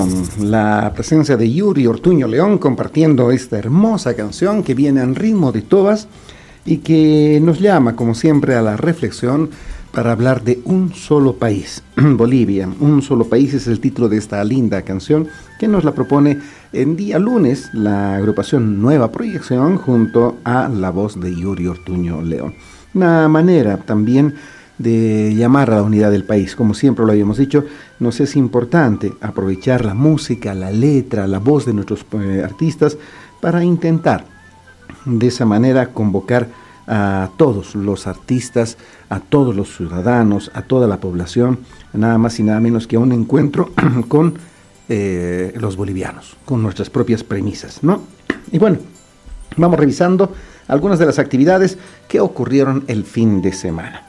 La presencia de Yuri Ortuño León compartiendo esta hermosa canción que viene en ritmo de tobas y que nos llama, como siempre, a la reflexión para hablar de un solo país, Bolivia. Un solo país es el título de esta linda canción que nos la propone en día lunes la agrupación Nueva Proyección junto a la voz de Yuri Ortuño León. Una manera también de llamar a la unidad del país. Como siempre lo habíamos dicho, nos es importante aprovechar la música, la letra, la voz de nuestros artistas para intentar de esa manera convocar a todos los artistas, a todos los ciudadanos, a toda la población, nada más y nada menos que a un encuentro con los bolivianos, con nuestras propias premisas, ¿no? Y bueno, vamos revisando algunas de las actividades que ocurrieron el fin de semana.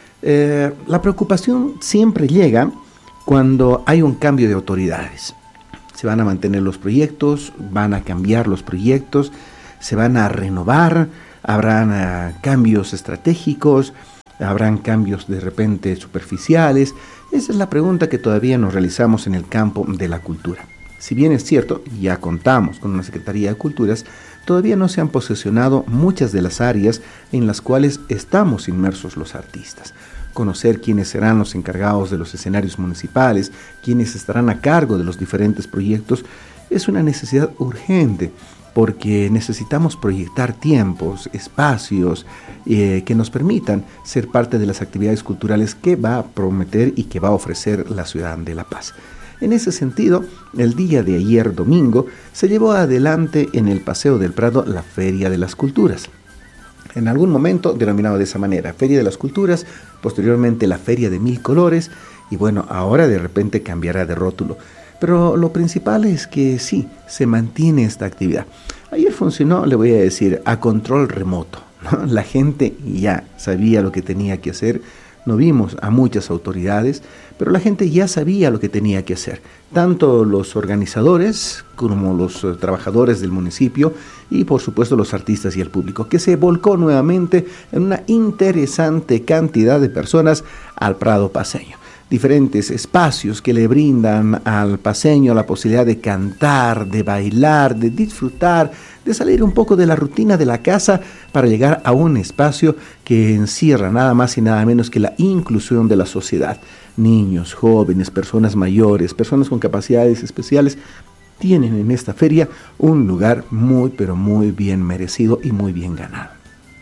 La preocupación siempre llega cuando hay un cambio de autoridades. Se van a mantener los proyectos, van a cambiar los proyectos, se van a renovar, habrán cambios estratégicos, habrán cambios de repente superficiales. Esa es la pregunta que todavía nos realizamos en el campo de la cultura. Si bien es cierto, ya contamos con una Secretaría de Culturas, todavía no se han posesionado muchas de las áreas en las cuales estamos inmersos los artistas. Conocer quiénes serán los encargados de los escenarios municipales, quiénes estarán a cargo de los diferentes proyectos, es una necesidad urgente, porque necesitamos proyectar tiempos, espacios que nos permitan ser parte de las actividades culturales que va a prometer y que va a ofrecer la ciudad de La Paz. En ese sentido, el día de ayer domingo se llevó adelante en el Paseo del Prado la Feria de las Culturas. En algún momento denominado de esa manera, Feria de las Culturas, posteriormente la Feria de Mil Colores, y bueno, ahora de repente cambiará de rótulo. Pero lo principal es que sí, se mantiene esta actividad. Ayer funcionó, le voy a decir, a control remoto, ¿no? La gente ya sabía lo que tenía que hacer. No vimos a muchas autoridades, pero la gente ya sabía lo que tenía que hacer. Tanto los organizadores como los trabajadores del municipio y por supuesto los artistas y el público, que se volcó nuevamente en una interesante cantidad de personas al Prado paceño. Diferentes espacios que le brindan al paceño la posibilidad de cantar, de bailar, de disfrutar, de salir un poco de la rutina de la casa para llegar a un espacio que encierra nada más y nada menos que la inclusión de la sociedad. Niños, jóvenes, personas mayores, personas con capacidades especiales tienen en esta feria un lugar muy pero muy bien merecido y muy bien ganado.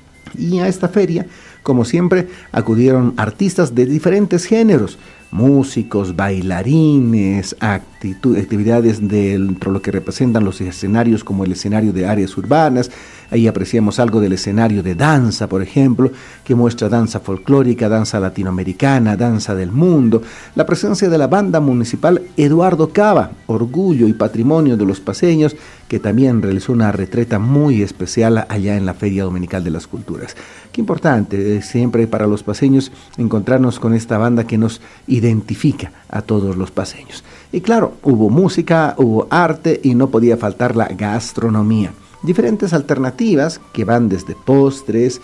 Y a esta feria, como siempre, acudieron artistas de diferentes géneros, músicos, bailarines, actividades dentro de lo que representan los escenarios como el escenario de áreas urbanas. Ahí apreciamos algo del escenario de danza, por ejemplo, que muestra danza folclórica, danza latinoamericana, danza del mundo. La presencia de la banda municipal Eduardo Cava, orgullo y patrimonio de los paceños, que también realizó una retreta muy especial allá en la Feria Dominical de las Culturas. Qué importante siempre para los paceños encontrarnos con esta banda que nos identifica a todos los paceños. Y claro, hubo música, hubo arte y no podía faltar la gastronomía. Diferentes alternativas que van desde postres,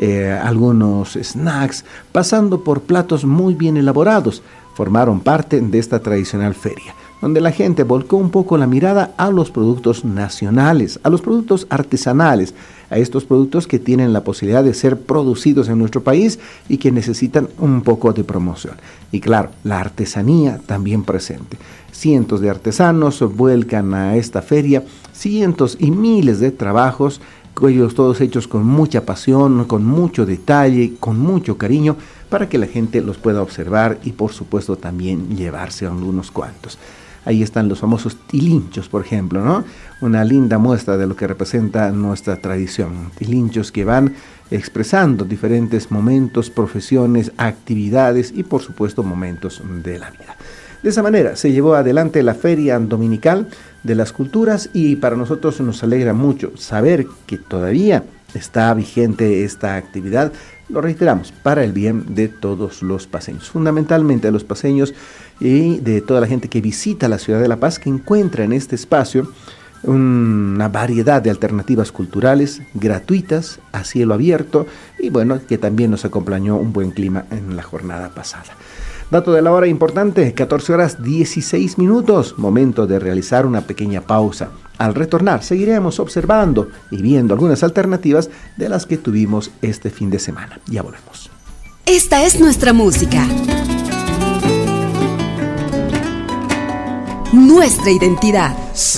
algunos snacks, pasando por platos muy bien elaborados, formaron parte de esta tradicional feria, donde la gente volcó un poco la mirada a los productos nacionales, a los productos artesanales, a estos productos que tienen la posibilidad de ser producidos en nuestro país y que necesitan un poco de promoción. Y claro, la artesanía también presente. Cientos de artesanos vuelcan a esta feria, cientos y miles de trabajos, ellos todos hechos con mucha pasión, con mucho detalle, con mucho cariño, para que la gente los pueda observar y por supuesto también llevarse a algunos cuantos. Ahí están los famosos tilinchos, por ejemplo, ¿no? Una linda muestra de lo que representa nuestra tradición. Tilinchos que van expresando diferentes momentos, profesiones, actividades y por supuesto momentos de la vida. De esa manera se llevó adelante la Feria Dominical de las Culturas y para nosotros nos alegra mucho saber que todavía está vigente esta actividad. Lo reiteramos, para el bien de todos los paceños, fundamentalmente de los paceños y de toda la gente que visita la ciudad de La Paz, que encuentra en este espacio una variedad de alternativas culturales gratuitas, a cielo abierto y bueno, que también nos acompañó un buen clima en la jornada pasada. Dato de la hora importante, 14 horas 16 minutos, momento de realizar una pequeña pausa. Al retornar seguiremos observando y viendo algunas alternativas de las que tuvimos este fin de semana. Ya volvemos. Esta es nuestra música. Nuestra identidad.